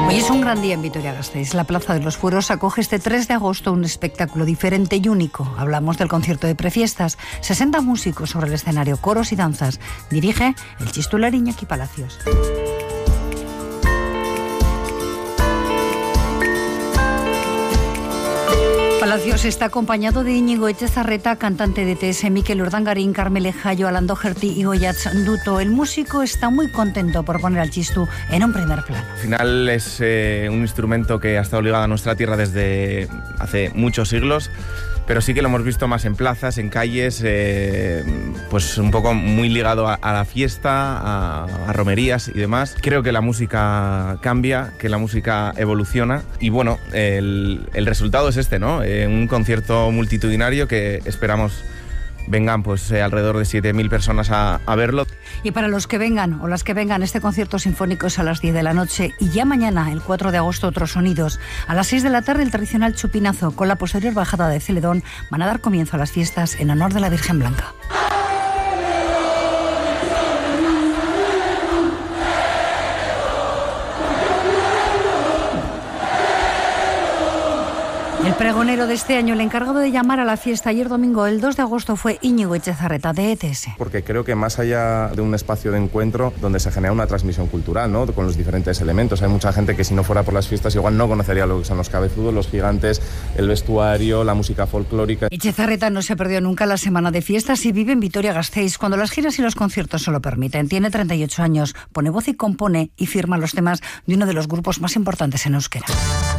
Hoy es un gran día en Vitoria-Gasteiz. La Plaza de los Fueros acoge este 3 de agosto un espectáculo diferente y único. Hablamos del concierto de prefiestas. 60 músicos sobre el escenario, coros y danzas. Dirige el chistular Iñaki Palacios. Palacios está acompañado de Íñigo Etxezarreta, cantante de ETS, Mikel Urdangarín, Carmele Jayo, Alan Doherty y Goyatz Duto. El músico está muy contento por poner al chistu en un primer plano. Al final es un instrumento que ha estado ligado a nuestra tierra desde hace muchos siglos, pero sí que lo hemos visto más en plazas, en calles, pues un poco muy ligado a la fiesta, a romerías y demás. Creo que la música cambia, que la música evoluciona y bueno, el resultado es este, ¿no? Un concierto multitudinario que esperamos vengan pues alrededor de 7.000 personas a verlo. Y para los que vengan o las que vengan, este concierto sinfónico es a las 10 de la noche y ya mañana, el 4 de agosto, otros sonidos. A las 6 de la tarde el tradicional chupinazo. Con la posterior bajada de Celedón van a dar comienzo a las fiestas en honor de la Virgen Blanca. El pregonero de este año, el encargado de llamar a la fiesta ayer domingo, el 2 de agosto, fue Íñigo Etxezarreta, de ETS. Porque creo que más allá de un espacio de encuentro donde se genera una transmisión cultural, ¿no? Con los diferentes elementos. Hay mucha gente que si no fuera por las fiestas igual no conocería lo que son los cabezudos, los gigantes, el vestuario, la música folclórica. Etxezarreta no se perdió nunca la semana de fiestas y vive en Vitoria-Gasteiz cuando las giras y los conciertos se lo permiten. Tiene 38 años, pone voz y compone y firma los temas de uno de los grupos más importantes en euskera.